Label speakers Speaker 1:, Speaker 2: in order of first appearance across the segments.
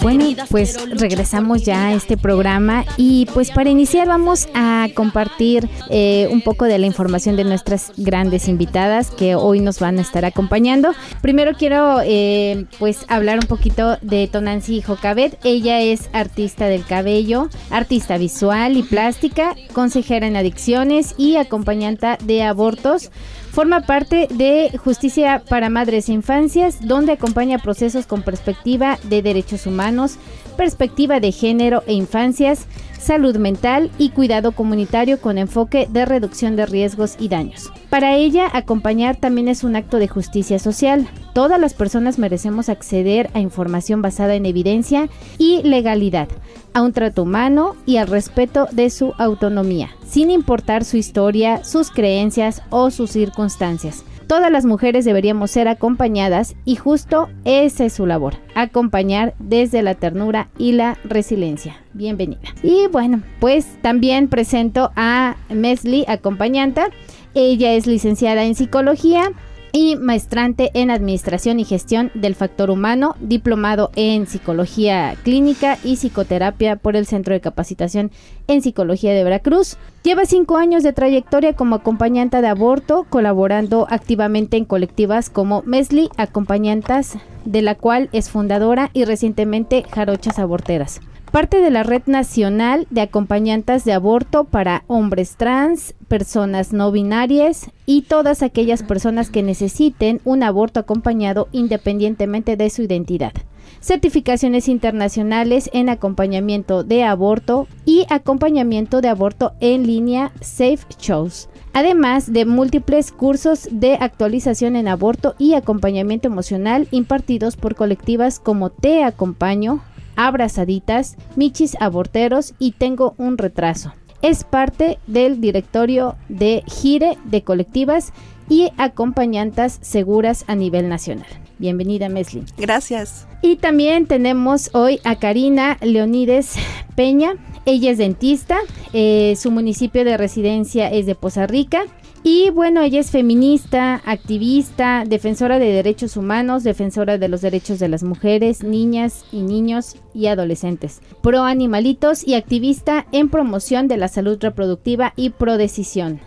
Speaker 1: Bueno, pues regresamos ya a este programa y pues para iniciar vamos a compartir un poco de la información de nuestras grandes invitadas que hoy nos van a estar acompañando. Primero quiero pues hablar un poquito de Tonantzin Jocabet. Ella es artista del cabello, artista visual y plástica, consejera en adicciones y acompañante de abortos. Forma parte de Justicia para Madres e Infancias, donde acompaña procesos con perspectiva de derechos humanos, perspectiva de género e infancias, salud mental y cuidado comunitario con enfoque de reducción de riesgos y daños. Para ella, acompañar también es un acto de justicia social. Todas las personas merecemos acceder a información basada en evidencia y legalidad, a un trato humano y al respeto de su autonomía, sin importar su historia, sus creencias o sus circunstancias. Todas las mujeres deberíamos ser acompañadas y justo esa es su labor, acompañar desde la ternura y la resiliencia. Bienvenida. Y bueno, pues también presento a Mesli, acompañanta. Ella es licenciada en psicología y maestrante en Administración y Gestión del Factor Humano, diplomado en Psicología Clínica y Psicoterapia por el Centro de Capacitación en Psicología de Veracruz. Lleva 5 años de trayectoria como acompañante de aborto, colaborando activamente en colectivas como Mesli Acompañantas, de la cual es fundadora, y recientemente Jarochas Aborteras. Parte de la Red Nacional de Acompañantes de Aborto para hombres trans, personas no binarias y todas aquellas personas que necesiten un aborto acompañado independientemente de su identidad. Certificaciones internacionales en acompañamiento de aborto y acompañamiento de aborto en línea Safe Choice. Además de múltiples cursos de actualización en aborto y acompañamiento emocional impartidos por colectivas como Te Acompaño, Abrazaditas, Michis Aborteros y Tengo un Retraso. Es parte del directorio de Gire de colectivas y acompañantas seguras a nivel nacional. Bienvenida, Mesli.
Speaker 2: Gracias.
Speaker 1: Y también tenemos hoy a Karina Leonides Peña. Ella es dentista, su municipio de residencia es de Poza Rica. Y bueno, ella es feminista, activista, defensora de derechos humanos, defensora de los derechos de las mujeres, niñas y niños y adolescentes, pro animalitos y activista en promoción de la salud reproductiva y pro decisión.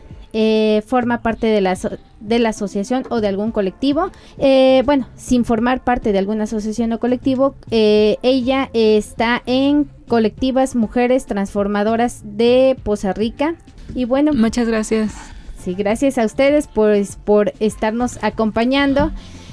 Speaker 1: Forma parte de la asociación o de algún colectivo. Bueno, sin formar parte de alguna asociación o colectivo, ella está en colectivas Mujeres Transformadoras de Poza Rica. Y bueno,
Speaker 3: muchas gracias.
Speaker 1: Sí, gracias a ustedes por estarnos acompañando.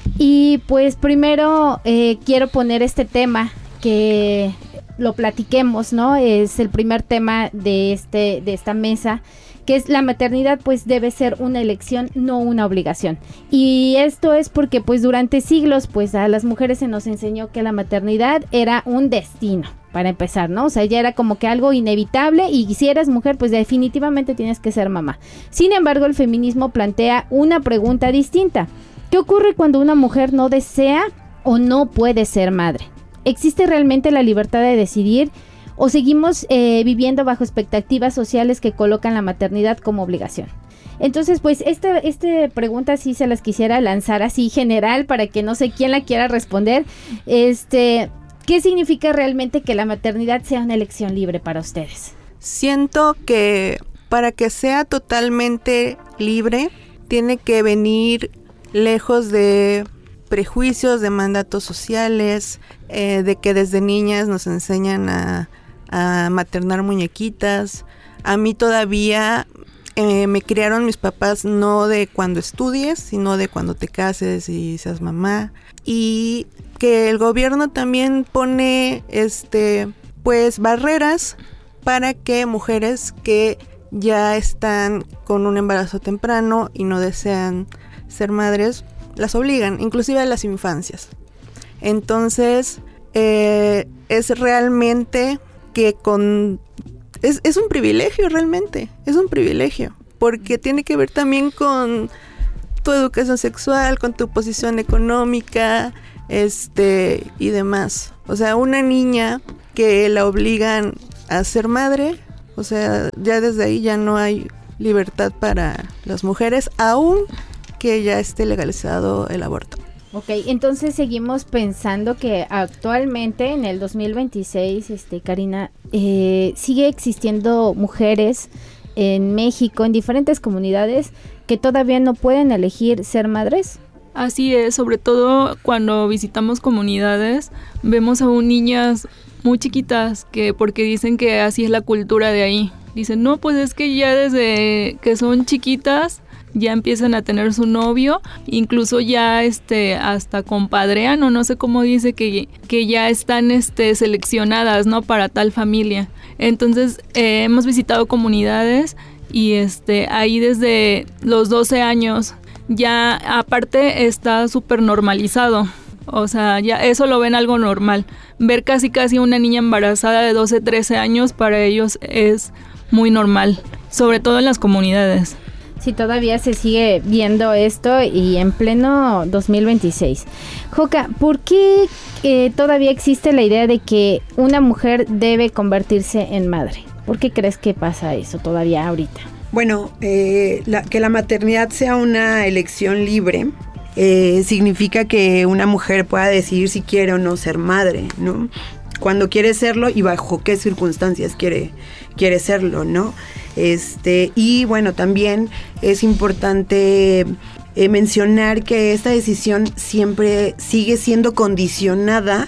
Speaker 1: Y pues primero quiero poner este tema que lo platiquemos, ¿no? Es el primer tema de esta mesa, que es la maternidad, pues debe ser una elección, no una obligación. Y esto es porque pues durante siglos pues a las mujeres se nos enseñó que la maternidad era un destino, para empezar, ¿no? O sea, ya era como que algo inevitable y si eras mujer pues definitivamente tienes que ser mamá. Sin embargo, el feminismo plantea una pregunta distinta. ¿Qué ocurre cuando una mujer no desea o no puede ser madre? ¿Existe realmente la libertad de decidir? ¿O seguimos viviendo bajo expectativas sociales que colocan la maternidad como obligación? Entonces, pues, esta pregunta sí se las quisiera lanzar así general para que no sé quién la quiera responder. ¿Qué significa realmente que la maternidad sea una elección libre para ustedes?
Speaker 2: Siento que para que sea totalmente libre, tiene que venir lejos de prejuicios, de mandatos sociales, de que desde niñas nos enseñan a maternar muñequitas. A mí todavía me criaron mis papás no de cuando estudies, sino de cuando te cases y seas mamá. Y que el gobierno también pone pues barreras para que mujeres que ya están con un embarazo temprano y no desean ser madres, las obligan, inclusive a las infancias. Entonces, es realmente que es un privilegio realmente, es un privilegio, porque tiene que ver también con tu educación sexual, con tu posición económica, y demás. O sea, una niña que la obligan a ser madre, o sea, ya desde ahí ya no hay libertad para las mujeres, aún que ya esté legalizado el aborto.
Speaker 1: Ok, entonces seguimos pensando que actualmente en el 2026, Karina, sigue existiendo mujeres en México, en diferentes comunidades, que todavía no pueden elegir ser madres.
Speaker 3: Así es, sobre todo cuando visitamos comunidades, vemos aún niñas muy chiquitas que porque dicen que así es la cultura de ahí. Dicen, no, pues es que ya desde que son chiquitas ya empiezan a tener su novio, incluso ya hasta compadrean o no sé cómo dice que ya están seleccionadas, ¿no? Para tal familia. Entonces hemos visitado comunidades y ahí desde los 12 años ya aparte está súper normalizado. O sea, ya eso lo ven algo normal. Ver casi una niña embarazada de 12, 13 años para ellos es muy normal, sobre todo en las comunidades.
Speaker 1: Sí, todavía se sigue viendo esto y en pleno 2026. Joca, ¿por qué todavía existe la idea de que una mujer debe convertirse en madre? ¿Por qué crees que pasa eso todavía ahorita?
Speaker 4: Bueno, que la maternidad sea una elección libre significa que una mujer pueda decidir si quiere o no ser madre, ¿no? Cuando quiere serlo y bajo qué circunstancias quiere serlo, ¿no? Y bueno, también es importante mencionar que esta decisión siempre sigue siendo condicionada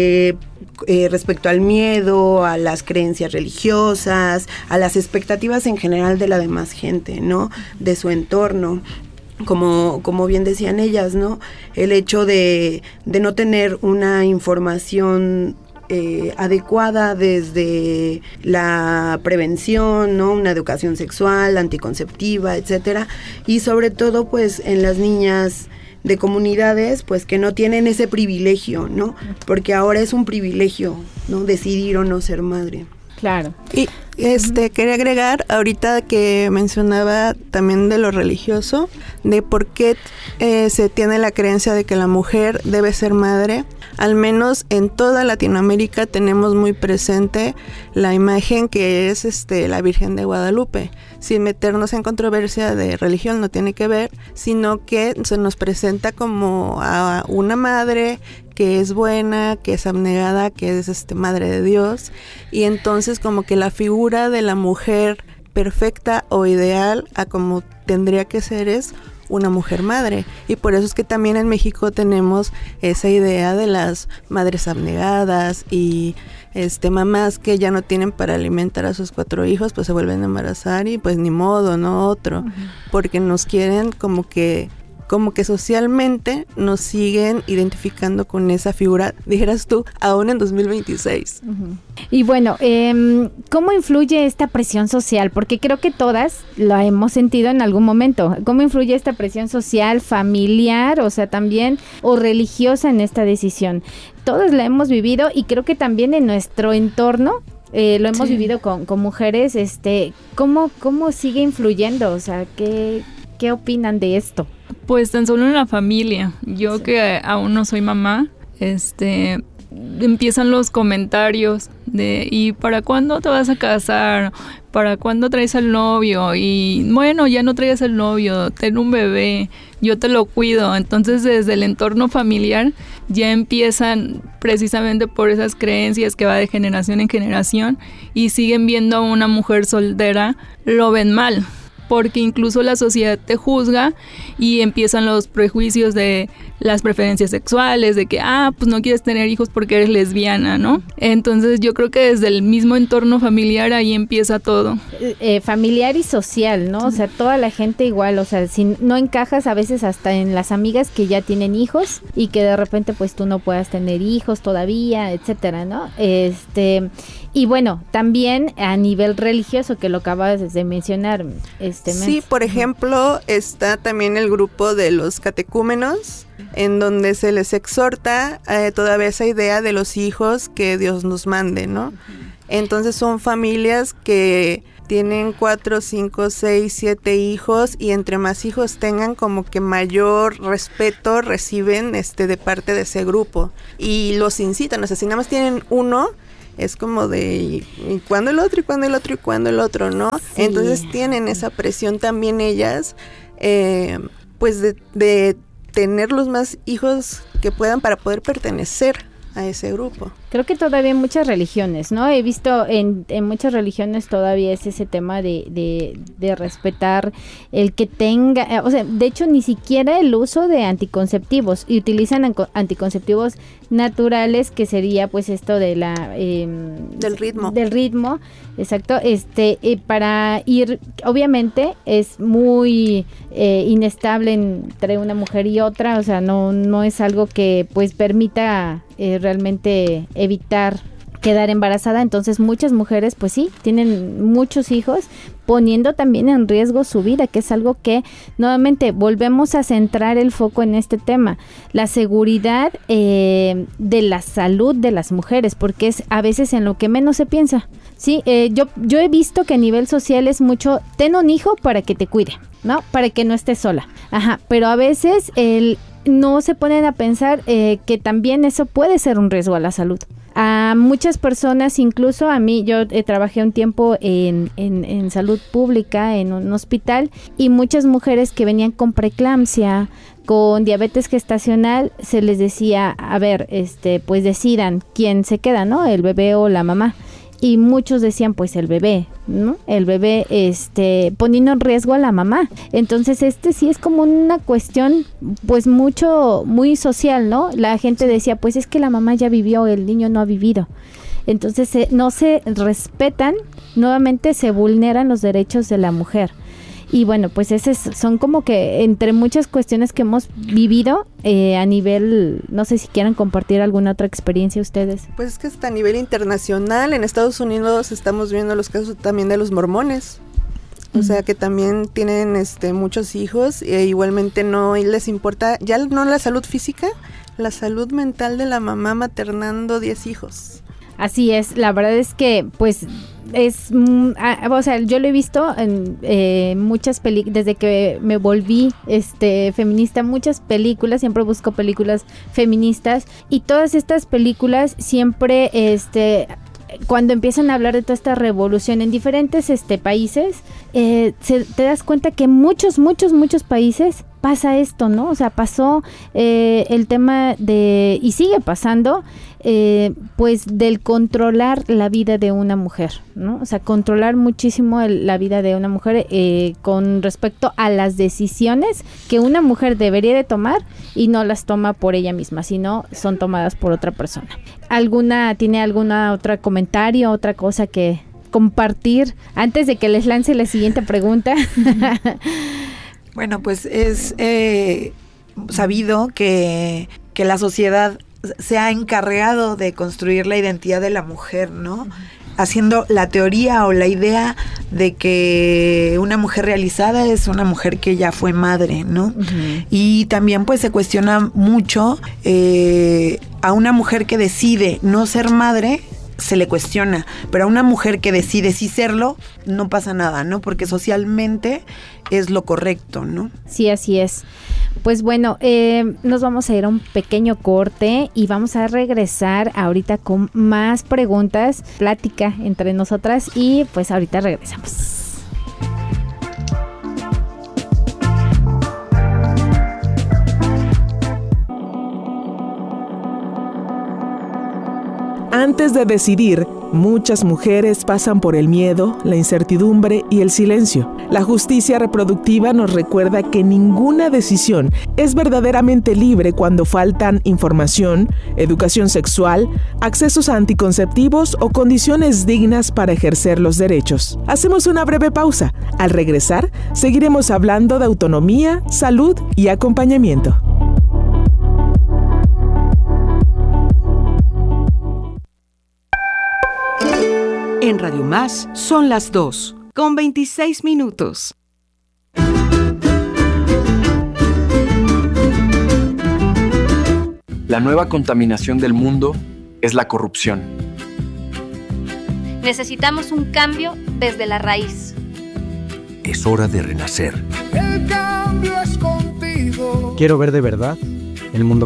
Speaker 4: respecto al miedo, a las creencias religiosas, a las expectativas en general de la demás gente, ¿no? De su entorno. Como bien decían ellas, ¿no? El hecho de no tener una información adecuada desde la prevención, ¿no? Una educación sexual, anticonceptiva, etcétera, y sobre todo pues en las niñas de comunidades pues que no tienen ese privilegio, ¿no? Porque ahora es un privilegio, ¿no? Decidir o no ser madre.
Speaker 1: Claro.
Speaker 2: Y quería agregar ahorita que mencionaba también de lo religioso, de por qué se tiene la creencia de que la mujer debe ser madre. Al menos en toda Latinoamérica tenemos muy presente la imagen que es la Virgen de Guadalupe. Sin meternos en controversia de religión, no tiene que ver, sino que se nos presenta como a una madre que es buena, que es abnegada, que es madre de Dios, y entonces como que la figura de la mujer perfecta o ideal a como tendría que ser es una mujer madre, y por eso es que también en México tenemos esa idea de las madres abnegadas y mamás que ya no tienen para alimentar a sus 4 hijos, pues se vuelven a embarazar y pues ni modo, no otro, porque nos quieren como que socialmente nos siguen identificando con esa figura, dijeras tú, aún en 2026.
Speaker 1: Y bueno, ¿cómo influye esta presión social? Porque creo que todas la hemos sentido en algún momento. ¿Cómo influye esta presión social, familiar, o sea, también, o religiosa en esta decisión? Todas la hemos vivido y creo que también en nuestro entorno lo hemos vivido con mujeres. ¿Cómo sigue influyendo? O sea, ¿qué opinan de esto?
Speaker 3: Pues tan solo en la familia. Yo que aún no soy mamá, empiezan los comentarios de ¿y para cuándo te vas a casar? ¿Para cuándo traes al novio? Y bueno, ya no traigas al novio, ten un bebé, yo te lo cuido. Entonces desde el entorno familiar ya empiezan precisamente por esas creencias que va de generación en generación y siguen viendo a una mujer soltera, lo ven mal. Porque incluso la sociedad te juzga y empiezan los prejuicios de las preferencias sexuales, de que, pues no quieres tener hijos porque eres lesbiana, ¿no? Entonces yo creo que desde el mismo entorno familiar ahí empieza todo.
Speaker 1: Familiar y social, ¿no? O sea, toda la gente igual, o sea, si no encajas a veces hasta en las amigas que ya tienen hijos y que de repente pues tú no puedas tener hijos todavía, etcétera, ¿no? Y bueno, también a nivel religioso, que lo acabas de mencionar.
Speaker 2: Sí, por ejemplo, está también el grupo de los catecúmenos, en donde se les exhorta todavía esa idea de los hijos que Dios nos mande, ¿no? Entonces son familias que tienen 4, 5, 6, 7 hijos y entre más hijos tengan como que mayor respeto reciben de parte de ese grupo y los incitan, o sea, si nada más tienen uno, es como de ¿y cuándo el otro? ¿Y cuándo el otro? ¿Y cuándo el otro? ¿No? Sí. Entonces tienen esa presión también ellas, pues de tener los más hijos que puedan para poder pertenecer a ese grupo.
Speaker 1: Creo que todavía en muchas religiones, ¿no? He visto en muchas religiones todavía es ese tema de respetar el que tenga, o sea, de hecho ni siquiera el uso de anticonceptivos, y utilizan anticonceptivos naturales, que sería pues esto de la
Speaker 2: del ritmo,
Speaker 1: exacto, para ir, obviamente es muy inestable entre una mujer y otra, o sea, no es algo que pues permita realmente evitar quedar embarazada. Entonces muchas mujeres pues sí, tienen muchos hijos, poniendo también en riesgo su vida, que es algo que nuevamente volvemos a centrar el foco en este tema, la seguridad de la salud de las mujeres, porque es a veces en lo que menos se piensa. Sí, yo he visto que a nivel social es mucho, ten un hijo para que te cuide, ¿no? Para que no estés sola. Ajá, pero a veces no se ponen a pensar que también eso puede ser un riesgo a la salud. A muchas personas, incluso a mí, yo trabajé un tiempo en salud pública, en un hospital, y muchas mujeres que venían con preeclampsia, con diabetes gestacional, se les decía, a ver, pues decidan quién se queda, ¿no? El bebé o la mamá. Y muchos decían pues el bebé, ¿no? El bebé poniendo en riesgo a la mamá. Entonces sí es como una cuestión pues muy social, ¿no? La gente decía pues es que la mamá ya vivió, el niño no ha vivido. Entonces no se respetan, nuevamente se vulneran los derechos de la mujer. Y bueno, pues son como que entre muchas cuestiones que hemos vivido a nivel, no sé si quieran compartir alguna otra experiencia ustedes.
Speaker 2: Pues es que hasta a nivel internacional, en Estados Unidos estamos viendo los casos también de los mormones. O sea, que también tienen muchos hijos e igualmente no les importa, ya no la salud física, la salud mental de la mamá maternando 10 hijos.
Speaker 1: Así es, la verdad es que pues o sea, yo lo he visto en muchas películas, desde que me volví feminista, muchas películas, siempre busco películas feministas, y todas estas películas siempre cuando empiezan a hablar de toda esta revolución en diferentes países, te das cuenta que muchos países pasa esto, ¿no? O sea, pasó el tema y sigue pasando, pues del controlar la vida de una mujer, ¿no? O sea, controlar muchísimo la vida de una mujer con respecto a las decisiones que una mujer debería de tomar y no las toma por ella misma, sino son tomadas por otra persona. ¿Tiene alguna otra comentario, otra cosa que compartir antes de que les lance la siguiente pregunta?
Speaker 4: Bueno, pues es sabido que la sociedad se ha encargado de construir la identidad de la mujer, ¿no? Uh-huh. Haciendo la teoría o la idea de que una mujer realizada es una mujer que ya fue madre, ¿no? Uh-huh. Y también pues se cuestiona mucho a una mujer que decide no ser madre, se le cuestiona, pero a una mujer que decide sí serlo, no pasa nada, ¿no? Porque socialmente es lo correcto, ¿no?
Speaker 1: Sí, así es. Pues bueno, nos vamos a ir a un pequeño corte y vamos a regresar ahorita con más preguntas, plática entre nosotras, y pues ahorita regresamos.
Speaker 5: Antes de decidir, muchas mujeres pasan por el miedo, la incertidumbre y el silencio. La justicia reproductiva nos recuerda que ninguna decisión es verdaderamente libre cuando faltan información, educación sexual, accesos a anticonceptivos o condiciones dignas para ejercer los derechos. Hacemos una breve pausa. Al regresar, seguiremos hablando de autonomía, salud y acompañamiento.
Speaker 6: En Radio Más son las 2:26.
Speaker 7: La nueva contaminación del mundo es la corrupción.
Speaker 8: Necesitamos un cambio desde la raíz.
Speaker 9: Es hora de renacer.
Speaker 10: El cambio es contigo.
Speaker 11: Quiero ver de verdad el mundo